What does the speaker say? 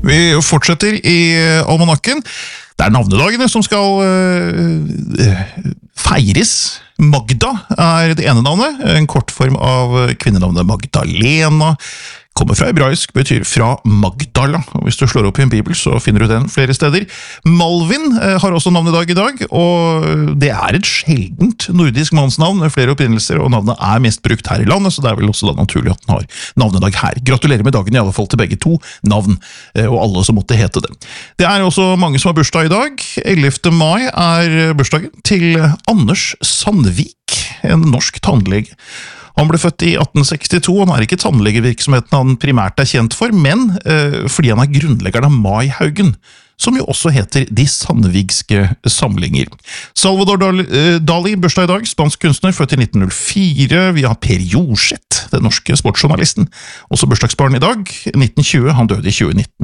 Vi fortsetter i almanakken. Det navnedagene som skal feires. Magda det ene navnet, en kortform av kvinnenavnet Magdalena. Kommer fra hebraisk, betyr fra Magdala, og hvis du slår opp i en bibel så finner du den flere steder. Malvin har også navnedag i dag, og det et sjeldent nordisk mannsnavn med flere opprinnelser, og navnet mest brukt her i landet, så det vel også da naturlig at den har navnedag her. Gratulerer med dagen i alle fall til begge to navn, og alle som måtte hete det. Det også mange som har bursdag i dag. 11. mai bursdagen til Anders Sandvik, en norsk tannlege. Han ble født i 1862, han ikke tannlegevirksomheten han primært kjent for, men fordi han grunnleggeren av Maihaugen, som jo også heter De Sandvigske Samlinger. Salvador Dali, bursdag i dag, spansk kunstner, født i 1904. Vi har Per Jorseth, den norske sportsjournalisten, også bursdagsbarn i dag, 1920, han døde i 2019.